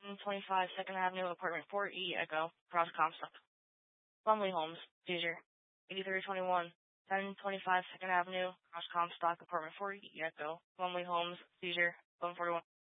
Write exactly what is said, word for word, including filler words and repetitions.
ten twenty-five Second Avenue, apartment four E, Echo, cross Comstock. Plumley Homes, seizure. eighty-three twenty-one ten twenty-five Second Avenue, cross Comstock, apartment four E, Echo. Plumley Homes, seizure. eleven forty-one